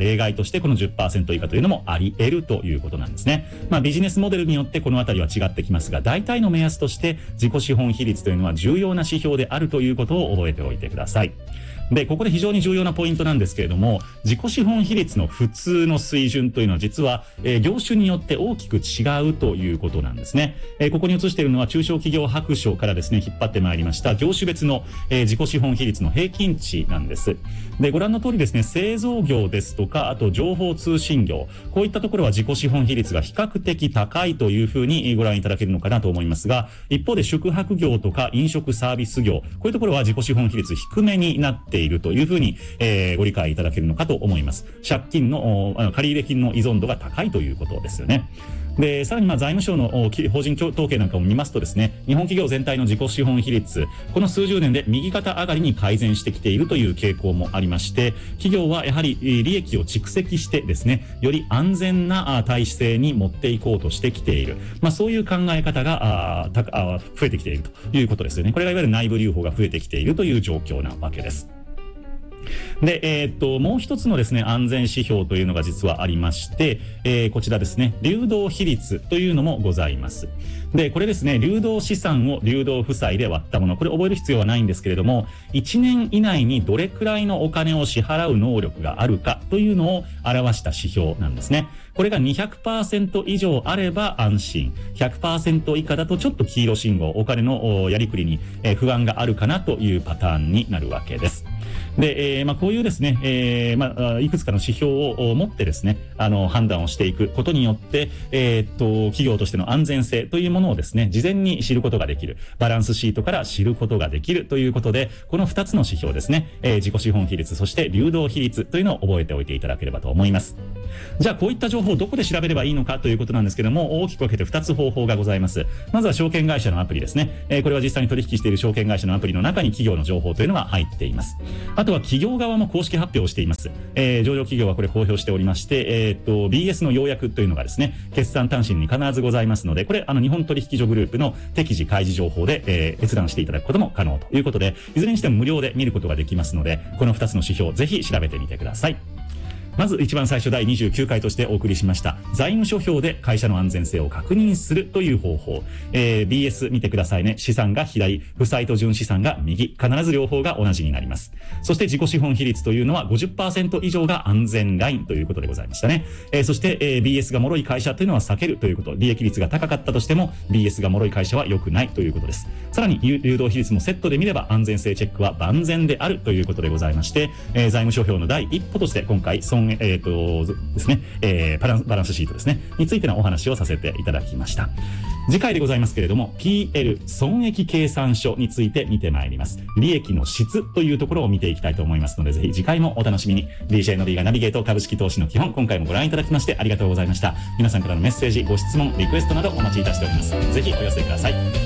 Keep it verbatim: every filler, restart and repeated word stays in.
例外としてこの じゅっパーセント 以下というのもあり得るということなんですね。まあ、ビジネスモデルによってこのあたりは違ってきますが、大体の目安として自己資本比率というのは重要な指標であるということを覚えておいてください。で、ここで非常に重要なポイントなんですけれども、自己資本比率の普通の水準というのは実は、えー、業種によって大きく違うということなんですね。えー、ここに映しているのは中小企業白書からですね、引っ張ってまいりました業種別の、えー、自己資本比率の平均値なんです。で、ご覧の通りですね、製造業ですとか、あと情報通信業、こういったところは自己資本比率が比較的高いというふうにご覧いただけるのかなと思いますが、一方で宿泊業とか飲食サービス業、こういうところは自己資本比率低めになっているというふうに、えー、ご理解いただけるのかと思います。借金の、あの借入金の依存度が高いということですよね。で、さらにまあ財務省の法人統計なんかを見ますとですね、日本企業全体の自己資本比率、この数十年で右肩上がりに改善してきているという傾向もありまして、企業はやはり利益を蓄積してですね、より安全な体制に持っていこうとしてきている。まあそういう考え方があたあ増えてきているということですよね。これがいわゆる内部留保が増えてきているという状況なわけです。で、えー、っと、もう一つのですね、安全指標というのが実はありまして、えー、こちらですね、流動比率というのもございます。で、これですね、流動資産を流動負債で割ったもの、これ覚える必要はないんですけれども、いちねん以内にどれくらいのお金を支払う能力があるかというのを表した指標なんですね。これが にひゃくパーセント 以上あれば安心、ひゃくパーセント 以下だとちょっと黄色信号、お金のやりくりに不安があるかなというパターンになるわけです。で、えー、まあ、こういうですね、えー、まあ、いくつかの指標を持ってですね、あの、判断をしていくことによって、えー、っと、企業としての安全性というものをですね、事前に知ることができる。バランスシートから知ることができるということで、このふたつの指標ですね、えー、自己資本比率、そして流動比率というのを覚えておいていただければと思います。じゃあ、こういった情報をどこで調べればいいのかということなんですけども、大きく分けてふたつ方法がございます。まずは証券会社のアプリですね。えー、これは実際に取引している証券会社のアプリの中に企業の情報というのが入っています。あとは企業側も公式発表をしています。えー、上場企業はこれ公表しておりまして、えー、っと ビーエス の要約というのがですね、決算単身に必ずございますので、これあの日本取引所グループの適時開示情報で、えー、閲覧していただくことも可能ということで、いずれにしても無料で見ることができますので、このふたつの指標ぜひ調べてみてください。まず一番最初だいにじゅうきゅうかいとしてお送りしました財務諸表で会社の安全性を確認するという方法、えー、ビーエス 見てくださいね。資産が左、負債と純資産が右、必ず両方が同じになります。そして自己資本比率というのは ごじゅっパーセント 以上が安全ラインということでございましたね。えー、そして、えー、ビーエス が脆い会社というのは避けるということ、利益率が高かったとしても ビーエス が脆い会社は良くないということです。さらに流動比率もセットで見れば安全性チェックは万全であるということでございまして、えー、財務諸表の第一歩として今回損、えーとですね、えー、バラン、バランスシートですねについてのお話をさせていただきました。次回でございますけれども ピーエル 損益計算書について見てまいります。利益の質というところを見ていきたいと思いますので、ぜひ次回もお楽しみに。 ディージェー の D がナビゲート株式投資の基本、今回もご覧いただきましてありがとうございました。皆さんからのメッセージ、ご質問、リクエストなどお待ちいたしております。ぜひお寄せください。